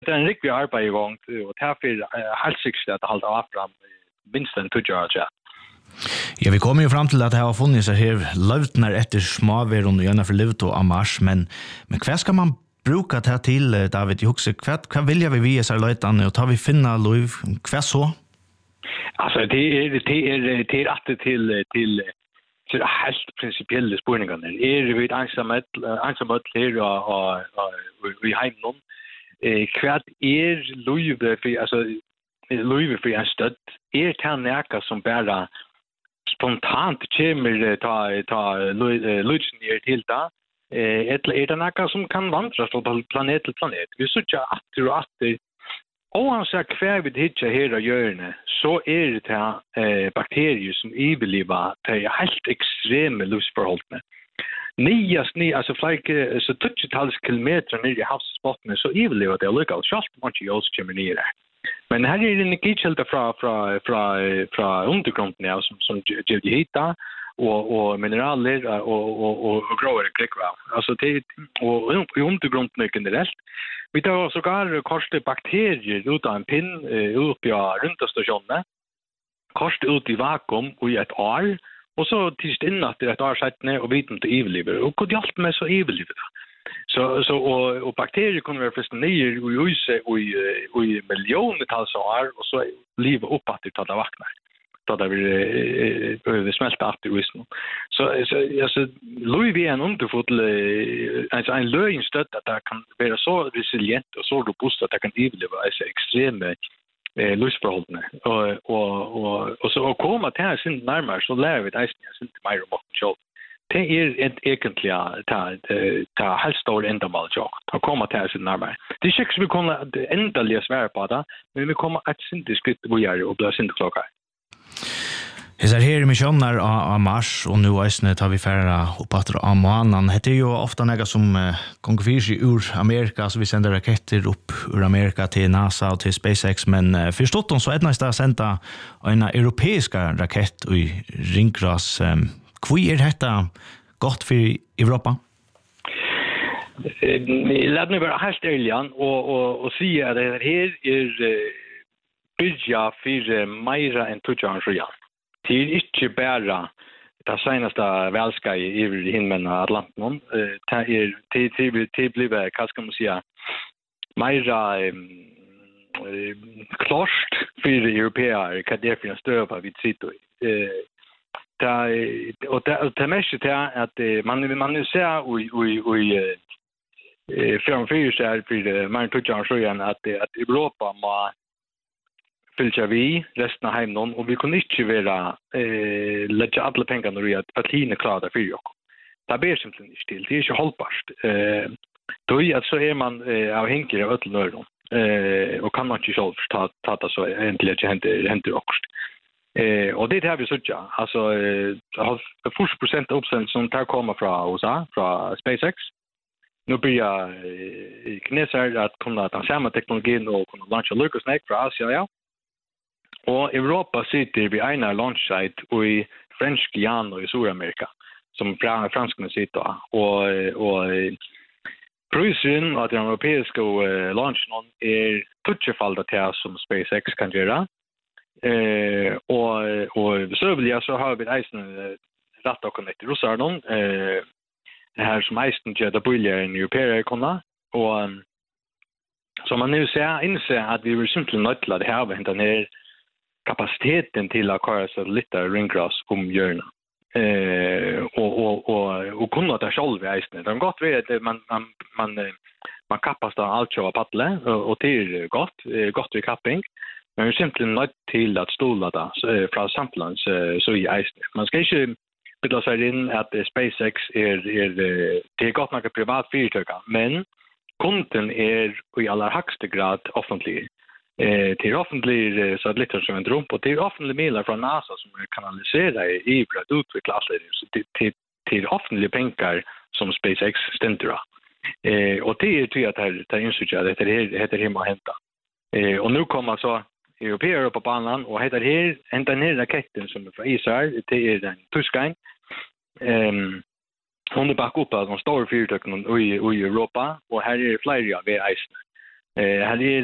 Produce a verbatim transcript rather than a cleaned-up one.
det är en riktig arbete igång och därför helt säkert att hålla av fram minst en tjugo år sedan. Ja, vi kommer ju fram till att det har funnits här lövtnar efter småveron och gärna för livet och amars, men men vad ska man bruka det till, David Juxe? Vad vad vill jag vi visa löjtan och tar vi finna lov vad så? Alltså det är det är det är att till till till helt principiella spårningarna. Är det vid ensamhet ensamhet här och och vi hem någon eh kvart är löve för alltså löve för en stöd är kan näka som bara spontant kommer ta ta luchen ner till där eh ett är det näka som kan vandra från planet till planet. Vi söker att och att oavsett kvar vid hitcha här och görne så är det här eh, bakterier som överlever till helt extrema luftsförhållanden. Nias ni alltså flera så tusentals kilometer ner i havsbotten så överlever det lokalt just man ju också kommer ner. Men här är det en kitchälta från från från från undergrunden som som det hittar och och mineraler och och och, och gröna kräckva. Alltså det och i undergrunden generellt. Vi tar också gar koste bakterier utan en pinn upp i rymdstationen. Koste ut i vakuum och i ett år och så tills innan det ett år sedan och vet inte överlever. Och vad hjälp med så överlever det. Så så och, och bakterier kommer vara först ner och i sig och i och i miljontals år och så liv upp att det tar vaknar. Då där vi behöver smälta att det visst. Så så alltså Louis V en underfotl alltså en lögnstöd att det kan vara så resilient och så robust att det kan överleva alltså extrema eh lustförhållanden och och och och så komma till sin närmare så lär vi det sen till mer om själv. Det är ett egentligen ta ta helt stor ändamål jag att komma till sin närmare. Det är säkert vi kommer ändliga svär på det men vi kommer att synte skritt vi är och blir synte klokar. Jag är här i missioner av Mars och nu är tar vi färra upp att av månen. Det är ju ofta något som kommer fyrs ur Amerika så vi sänder raketter upp ur Amerika till NASA och till SpaceX men förstått dem så är det nästan sända en europeiska rakett i ringras. Hur är detta gott för Europa? Låt mig vara helt ärlig och och och säga att det här är bygga för mera än tjugo år sedan. Det är inte bara det senaste välska i himlen och Atlanten. Det är det det det blir vad ska man säga mera klart för européer kan det finnas stöva vid sitt det och det det mest är att man man nu ser oj oj oj från fyra så är för man tjugo år sedan att att Europa må fylja vi resten av hemmen och vi kunde inte vara eh lägga alla pengarna i att partierna klara för oss. Det blir simpelt inte till. Det är inte hållbart. Eh då är så är man eh, avhängig av öllnörden. Eh och kan man inte själv ta ta det så egentligen händer händer också. Eh och det har vi sett ja. Alltså eh, fyrtio procent av uppsändningen som tar komma från U S A, från SpaceX. Nu börjar eh, kineser att kunna ta samma teknologin och kunna launcha Lucas Snake från Asien ja. Och Europa sitter vid en launch site i French Guiana i Sydamerika som franskarna sitter och och prisen av den europeiska launchen är tjugofaldigt det som SpaceX kan göra. Eh och och så vill jag så har vi isen rätt och connect russarna eh det här som isen gör det buljar i europeiska kunna och så man nu ser inse att vi vill simpelt nöjt att ha den här kapaciteten till att köra satelliter ringgrass om hjörna. Eh och och och och kunna ta själv i isen. Det har gått vet att man man man man kappas då allt så paddla och det är gott gott i kapping. Men vi simpelt nöjt till att stola där från samplans så i isen. Man ska inte bidra sig in att SpaceX är är det är gott några privat företag men kunden är i allra högsta grad offentlig. Eh till offentlig satelliter som en dröm på till offentliga medel från NASA som kanaliserar i för att utveckla så till till offentliga pengar som SpaceX ständer. Eh och det är ju att det är insugger det det heter hemma hämta. Eh och nu kommer så europeer på banan och heter här ända ner raketten som är från Israel det är den tyskan. Ehm hon är back upp av de stora fyrtöken i i Europa och här är det flera av isen. Eh, här är